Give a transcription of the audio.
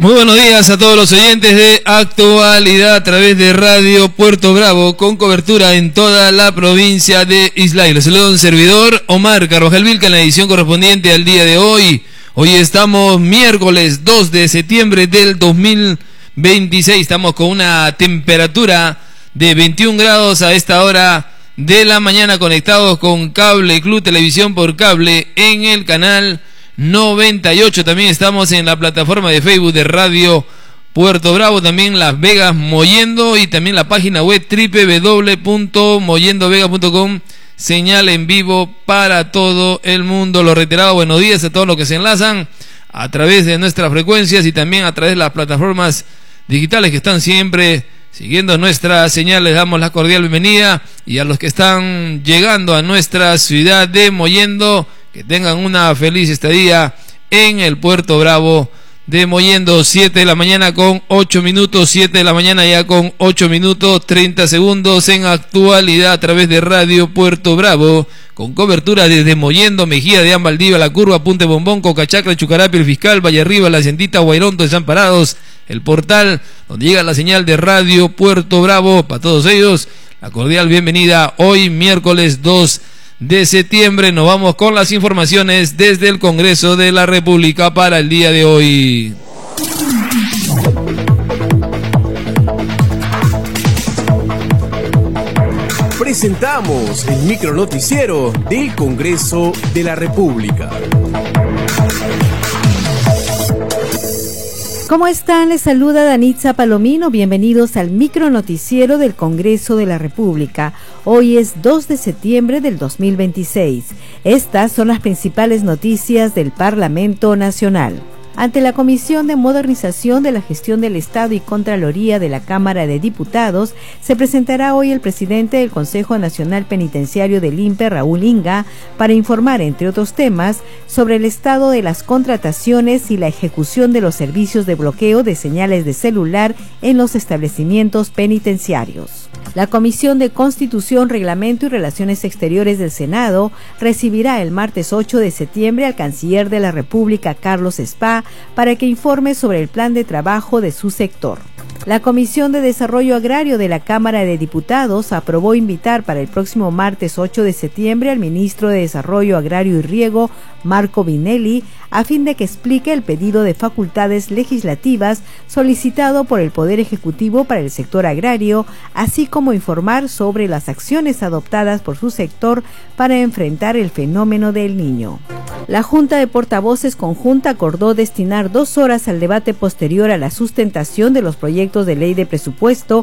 Muy buenos días a todos los oyentes de Actualidad a través de Radio Puerto Bravo, con cobertura en toda la provincia de Islay. Les saluda un servidor, Omar Carvajal Vilca, en la edición correspondiente al día de hoy. Hoy estamos miércoles 2 de septiembre del 2026. Estamos con una temperatura de 21 grados a esta hora de la mañana, conectados con Cable Club Televisión por cable en el canal 98. También estamos en la plataforma de Facebook de Radio Puerto Bravo, también Las Vegas Mollendo, y también la página web www.mollendovega.com, señal en vivo para todo el mundo. Lo reiterado, buenos días a todos los que se enlazan a través de nuestras frecuencias y también a través de las plataformas digitales que están siempre siguiendo nuestra señal. Les damos la cordial bienvenida, y a los que están llegando a nuestra ciudad de Mollendo, que tengan una feliz estadía en el Puerto Bravo de Mollendo. 7 de la mañana con 8 minutos, 7 de la mañana ya con 8 minutos 30 segundos en Actualidad a través de Radio Puerto Bravo, con cobertura desde Mollendo, Mejía de Valdivia, La Curva, Punta Bombón, Cocachacra, Chucarapi, El Fiscal, Valle Arriba, La Centita, Guaironto, Desamparados, El Portal, donde llega la señal de Radio Puerto Bravo. Para todos ellos, la cordial bienvenida. Hoy miércoles 2 de septiembre nos vamos con las informaciones desde el Congreso de la República para el día de hoy. Presentamos el micronoticiero del Congreso de la República. ¿Cómo están? Les saluda Danitza Palomino. Bienvenidos al micronoticiero del Congreso de la República. Hoy es 2 de septiembre del 2026. Estas son las principales noticias del Parlamento Nacional. Ante la Comisión de Modernización de la Gestión del Estado y Contraloría de la Cámara de Diputados, se presentará hoy el presidente del Consejo Nacional Penitenciario del INPE, Raúl Inga, para informar, entre otros temas, sobre el estado de las contrataciones y la ejecución de los servicios de bloqueo de señales de celular en los establecimientos penitenciarios. La Comisión de Constitución, Reglamento y Relaciones Exteriores del Senado recibirá el martes 8 de septiembre al Canciller de la República, Carlos Spa, para que informe sobre el plan de trabajo de su sector. La Comisión de Desarrollo Agrario de la Cámara de Diputados aprobó invitar para el próximo martes 8 de septiembre al ministro de Desarrollo Agrario y Riego, Marco Vinelli, a fin de que explique el pedido de facultades legislativas solicitado por el Poder Ejecutivo para el sector agrario, así como informar sobre las acciones adoptadas por su sector para enfrentar el fenómeno del Niño. La Junta de Portavoces Conjunta acordó destinar 2 horas al debate posterior a la sustentación de los proyectos de ley de presupuesto